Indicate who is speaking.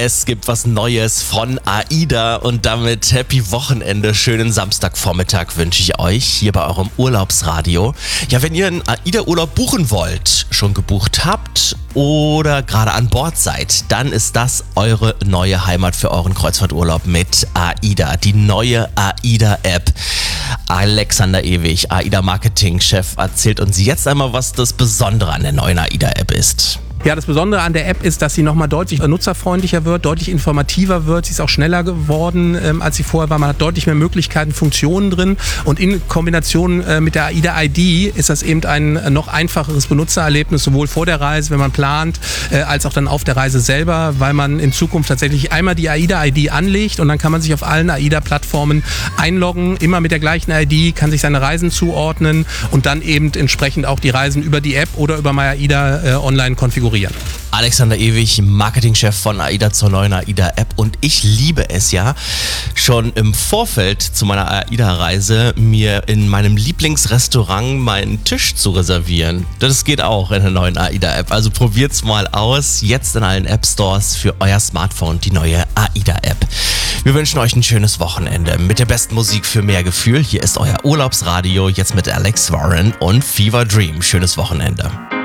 Speaker 1: Es gibt was Neues von AIDA und damit Happy Wochenende. Schönen Samstagvormittag wünsche ich euch hier bei eurem Urlaubsradio. Ja, wenn ihr einen AIDA-Urlaub buchen wollt, schon gebucht habt oder gerade an Bord seid, dann ist das eure neue Heimat für euren Kreuzfahrturlaub mit AIDA. Die neue AIDA-App. Alexander Ewig, AIDA-Marketing-Chef, erzählt uns jetzt einmal, was das Besondere an der neuen AIDA-App ist.
Speaker 2: Ja, das Besondere an der App ist, dass sie nochmal deutlich nutzerfreundlicher wird, deutlich informativer wird. Sie ist auch schneller geworden, als sie vorher war. Man hat deutlich mehr Möglichkeiten, Funktionen drin. Und in Kombination mit der AIDA-ID ist das eben ein noch einfacheres Benutzererlebnis, sowohl vor der Reise, wenn man plant, als auch dann auf der Reise selber, weil man in Zukunft tatsächlich einmal die AIDA-ID anlegt und dann kann man sich auf allen AIDA-Plattformen einloggen, immer mit der gleichen ID, kann sich seine Reisen zuordnen und dann eben entsprechend auch die Reisen über die App oder über MyAIDA online konfigurieren.
Speaker 1: Alexander Ewig, Marketingchef von AIDA zur neuen AIDA-App, und ich liebe es ja, schon im Vorfeld zu meiner AIDA-Reise mir in meinem Lieblingsrestaurant meinen Tisch zu reservieren. Das geht auch in der neuen AIDA-App, also probiert's mal aus. Jetzt in allen App-Stores für euer Smartphone die neue AIDA-App. Wir wünschen euch ein schönes Wochenende mit der besten Musik für mehr Gefühl. Hier ist euer Urlaubsradio, jetzt mit Alex Warren und Fever Dream. Schönes Wochenende.